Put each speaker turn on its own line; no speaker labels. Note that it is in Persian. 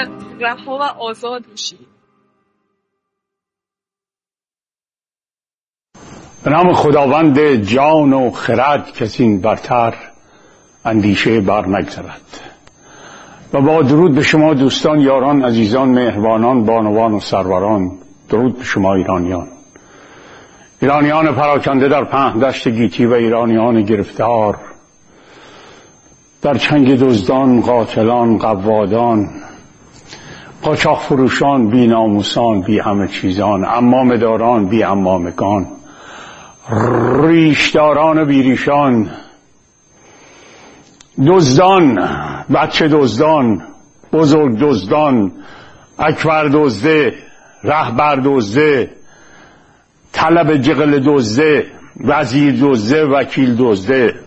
رها و آزاد میشی.
به نام خداوند جان و خرد کسی این برتر اندیشه بر نگذرد. و با درود به شما دوستان، یاران، عزیزان، مهربانان، بانوان و سروران. درود به شما ایرانیان پراکنده در پهن دشت گیتی و ایرانیان گرفتار در چنگ دزدان، قاتلان، قوادان، قاچاق فروشان، بی ناموسان، بی همه چیزان، عمامه داران، بی عمامگان، ریشداران و بی ریشان، دزدان، بچه دزدان، بزرگ دزدان، اکبر دزده، رهبر دزده، طلب جغل دزده، وزیر دزده، وکیل دزده،